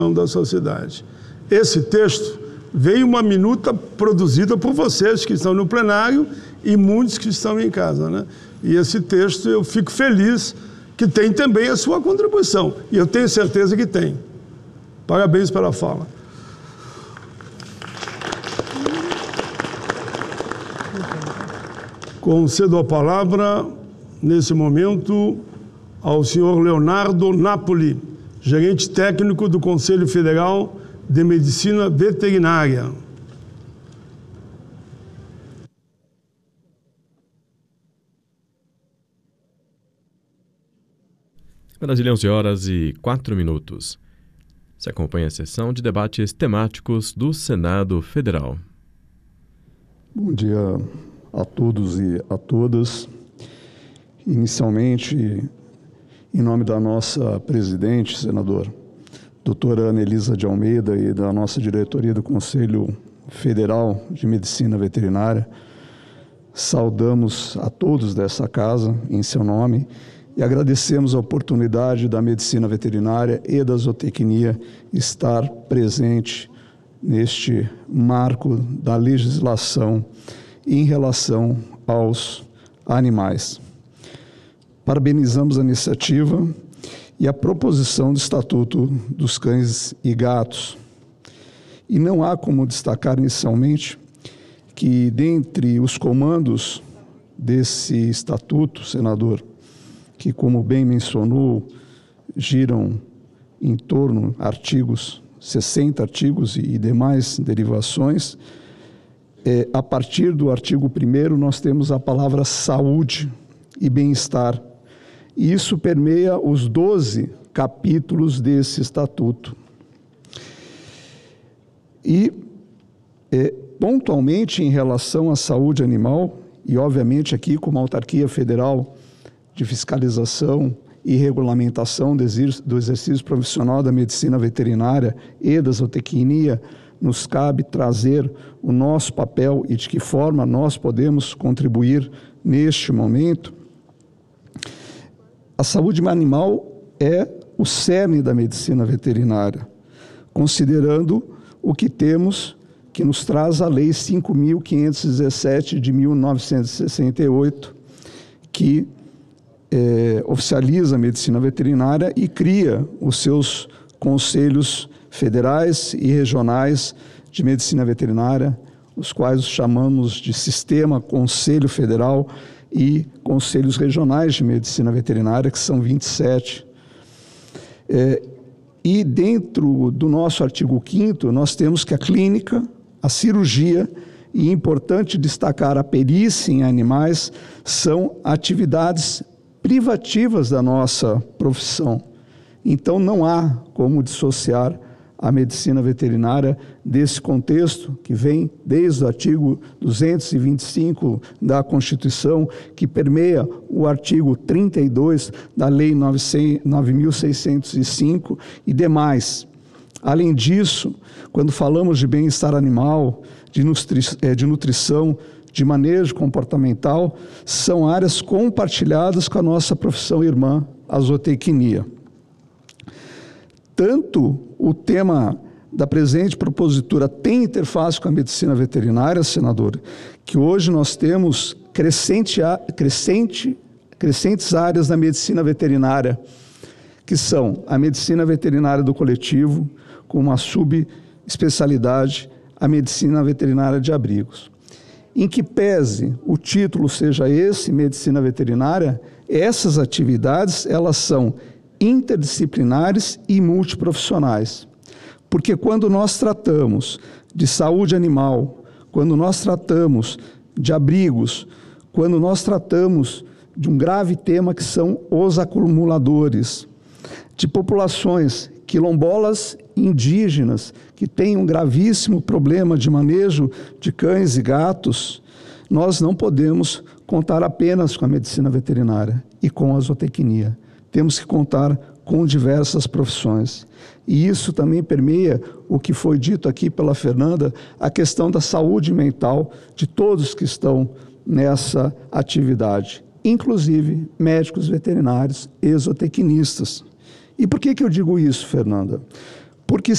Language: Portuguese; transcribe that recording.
da sociedade. Esse texto veio uma minuta produzida por vocês que estão no plenário e muitos que estão em casa, né? E esse texto eu fico feliz que tem também a sua contribuição, e eu tenho certeza que tem. Parabéns pela fala. Concedo a palavra, nesse momento, ao senhor Leonardo Napoli, gerente técnico do Conselho Federal de Medicina Veterinária. Brasília, 11h04. Se acompanha a sessão de debates temáticos do Senado Federal. Bom dia a todos e a todas. Inicialmente, em nome da nossa presidente, senador, doutora Ana Elisa de Almeida, e da nossa diretoria do Conselho Federal de Medicina Veterinária, saudamos a todos dessa casa, em seu nome, e agradecemos a oportunidade da medicina veterinária e da zootecnia estar presente neste marco da legislação em relação aos animais. Parabenizamos a iniciativa e a proposição do Estatuto dos Cães e Gatos. E não há como destacar inicialmente que, dentre os comandos desse Estatuto, senador, que, como bem mencionou, giram em torno artigos, 60 artigos e demais derivações, a partir do artigo 1º nós temos a palavra saúde e bem-estar. E isso permeia os 12 capítulos desse estatuto. E, pontualmente, em relação à saúde animal, e obviamente aqui como autarquia federal de fiscalização e regulamentação do exercício profissional da medicina veterinária e da zootecnia, nos cabe trazer o nosso papel e de que forma nós podemos contribuir neste momento. A saúde animal é o cerne da medicina veterinária, considerando o que temos, que nos traz a Lei 5.517 de 1968, que oficializa a medicina veterinária e cria os seus conselhos federais e regionais de medicina veterinária, os quais chamamos de Sistema Conselho Federal e Conselhos Regionais de Medicina Veterinária, que são 27. E dentro do nosso artigo 5º, nós temos que a clínica, a cirurgia e, importante destacar, a perícia em animais são atividades privativas da nossa profissão. Então, não há como dissociar a medicina veterinária desse contexto que vem desde o artigo 225 da Constituição, que permeia o artigo 32 da Lei 9.605 e demais. Além disso, quando falamos de bem-estar animal, de nutrição, de manejo comportamental, são áreas compartilhadas com a nossa profissão irmã, a zootecnia. Tanto o tema da presente propositura tem interface com a medicina veterinária, senador, que hoje nós temos crescentes áreas da medicina veterinária, que são a medicina veterinária do coletivo, com uma subespecialidade, a medicina veterinária de abrigos. Em que pese o título seja esse, medicina veterinária, essas atividades, elas são interdisciplinares e multiprofissionais. Porque quando nós tratamos de saúde animal, quando nós tratamos de abrigos, quando nós tratamos de um grave tema que são os acumuladores, de populações quilombolas indígenas que têm um gravíssimo problema de manejo de cães e gatos, nós não podemos contar apenas com a medicina veterinária e com a zootecnia. Temos que contar com diversas profissões. E isso também permeia o que foi dito aqui pela Fernanda, a questão da saúde mental de todos que estão nessa atividade, inclusive médicos veterinários e zootecnistas. E por que eu digo isso, Fernanda? porque